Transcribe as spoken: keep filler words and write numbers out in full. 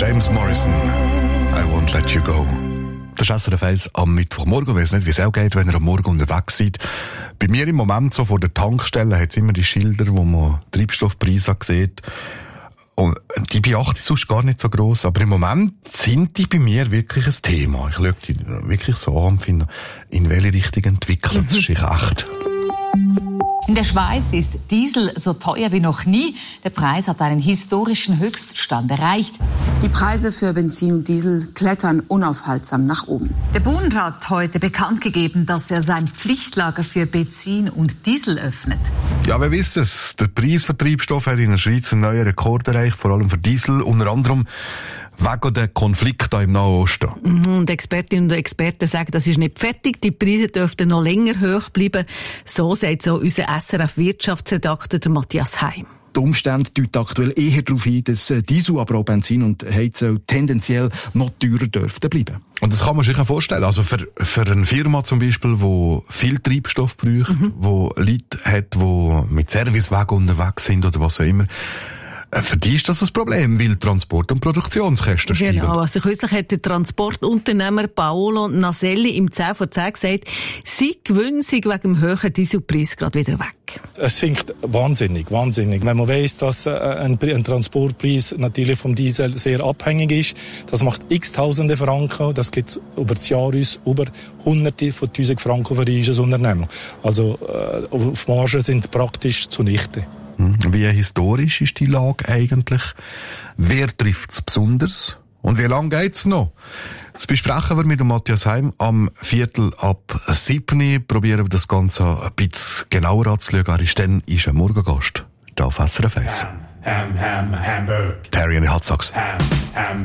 James Morrison, I won't let you go. Das ist S R F eins am Mittwochmorgen. Ich weiss nicht, wie es auch geht, wenn ihr am Morgen unterwegs seid. Bei mir im Moment so vor der Tankstelle hat es immer die Schilder, wo man Treibstoffpreise sieht. Und die beachte ich sonst gar nicht so gross. Aber im Moment sind die bei mir wirklich ein Thema. Ich schaue die wirklich so an und finde, in welche Richtung entwickeln. Das ist echt. In der Schweiz ist Diesel so teuer wie noch nie. Der Preis hat einen historischen Höchststand erreicht. Die Preise für Benzin und Diesel klettern unaufhaltsam nach oben. Der Bund hat heute bekannt gegeben, dass er sein Pflichtlager für Benzin und Diesel öffnet. Ja, wir wissen es. Der Preis für Treibstoff hat in der Schweiz einen neuen Rekord erreicht, vor allem für Diesel, unter anderem wegen der Konflikte im Nahen Osten. Und Expertinnen und Experten sagen, das ist nicht fertig. Die Preise dürften noch länger hoch bleiben. So sagt so unser S R F-Wirtschaftsredakteur Matthias Heim. Die Umstände deuten aktuell eher darauf hin, dass Diesel, aber auch Benzin und Heizöl tendenziell noch teurer dürften bleiben. Und das kann man sich auch vorstellen. Also für, für eine Firma zum Beispiel, die viel Treibstoff braucht, mhm. die Leute hat, die mit Servicewagen unterwegs sind oder was auch immer, für die ist das ein Problem, weil Transport- und Produktionskosten steigen. Genau, also kürzlich hat der Transportunternehmer Paolo Naselli im zehn vor zehn gesagt, sein Gewinn sei wegen dem hohen Dieselpreis gerade wieder weg. Es sinkt wahnsinnig, wahnsinnig. Wenn man weiss, dass ein, ein Transportpreis natürlich vom Diesel sehr abhängig ist, das macht x Tausende Franken, das gibt über das Jahr uns über Hunderte von Tausend Franken für ein Unternehmen. Also äh, auf Margen sind praktisch zunichte. Wie historisch ist die Lage eigentlich? Wer trifft es besonders? Und wie lange geht's noch? Das besprechen wir mit dem Matthias Heim am Viertel ab sieben. Probieren wir das Ganze ein bisschen genauer anzuschauen. Er ist dann ist ein Morgengast. Da auf S R F eins. Ham, ham, ham, Hamburg. Terry und Hatzachs. Ham, ham.